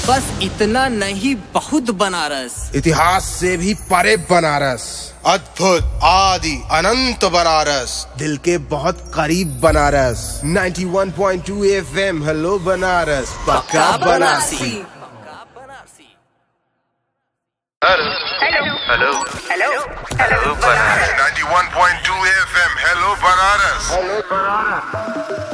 बस इतना नहीं, बहुत बनारस। इतिहास से भी परे बनारस, अद्भुत आदि अनंत बनारस, दिल के बहुत करीब बनारस। 91.2 FM, हेलो बनारस, पक्का Banarasi. Hello hello hello hello Banaras. 91.2 FM, hello Banaras.